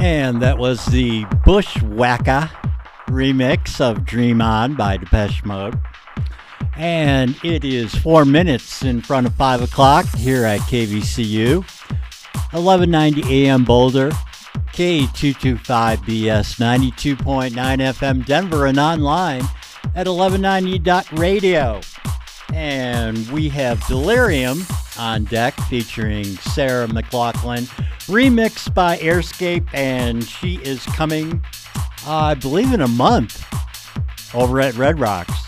And that was the Bushwacka remix of Dream On by Depeche Mode. And it is 4 minutes in front of 5 o'clock here at KVCU. 1190 AM Boulder, K225BS 92.9 FM Denver, and online at 1190.radio. And we have Delirium on deck featuring Sarah McLachlan, remixed by Airscape, and she is coming, I believe, in a month over at Red Rocks.